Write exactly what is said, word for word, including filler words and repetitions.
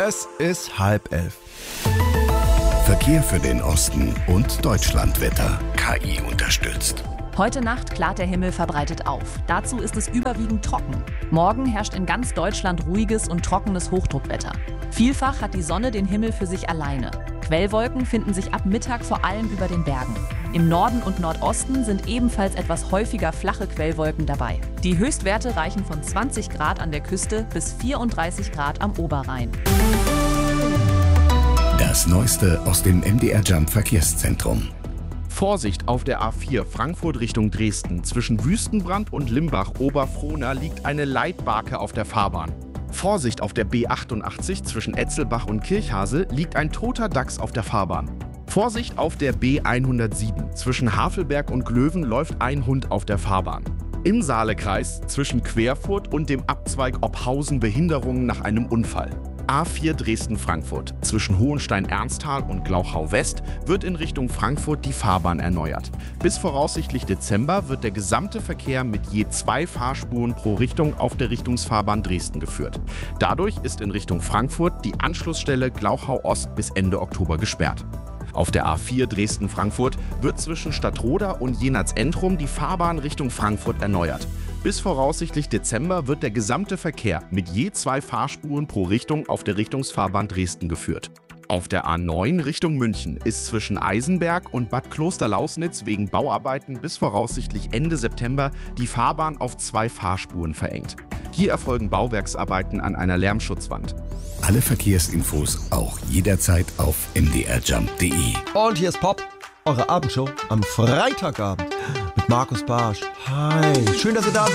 Es ist halb elf. Verkehr für den Osten und Deutschlandwetter. K I unterstützt. Heute Nacht klart der Himmel verbreitet auf. Dazu ist es überwiegend trocken. Morgen herrscht in ganz Deutschland ruhiges und trockenes Hochdruckwetter. Vielfach hat die Sonne den Himmel für sich alleine. Quellwolken finden sich ab Mittag vor allem über den Bergen. Im Norden und Nordosten sind ebenfalls etwas häufiger flache Quellwolken dabei. Die Höchstwerte reichen von zwanzig Grad an der Küste bis vierunddreißig Grad am Oberrhein. Das Neueste aus dem M D R Jump Verkehrszentrum. Vorsicht auf der A vier Frankfurt Richtung Dresden. Zwischen Wüstenbrand und Limbach-Oberfrohna liegt eine Leitbarke auf der Fahrbahn. Vorsicht auf der B achtundachtzig zwischen Etzelbach und Kirchhase liegt ein toter Dachs auf der Fahrbahn. Vorsicht auf der B hundertsieben. Zwischen Havelberg und Glöwen läuft ein Hund auf der Fahrbahn. Im Saalekreis zwischen Querfurt und dem Abzweig Ophausen Behinderungen nach einem Unfall. A vier Dresden-Frankfurt. Zwischen Hohenstein-Ernsthal und Glauchau-West wird in Richtung Frankfurt die Fahrbahn erneuert. Bis voraussichtlich Dezember wird der gesamte Verkehr mit je zwei Fahrspuren pro Richtung auf der Richtungsfahrbahn Dresden geführt. Dadurch ist in Richtung Frankfurt die Anschlussstelle Glauchau-Ost bis Ende Oktober gesperrt. Auf der A vier Dresden-Frankfurt wird zwischen Stadtroda und Jenatz-Entrum die Fahrbahn Richtung Frankfurt erneuert. Bis voraussichtlich Dezember wird der gesamte Verkehr mit je zwei Fahrspuren pro Richtung auf der Richtungsfahrbahn Dresden geführt. Auf der A neun Richtung München ist zwischen Eisenberg und Bad Klosterlausnitz wegen Bauarbeiten bis voraussichtlich Ende September die Fahrbahn auf zwei Fahrspuren verengt. Hier erfolgen Bauwerksarbeiten an einer Lärmschutzwand. Alle Verkehrsinfos auch jederzeit auf m d r jump punkt d e. Und hier ist Pop, eure Abendshow am Freitagabend mit Markus Barsch. Hi, schön, dass ihr da seid.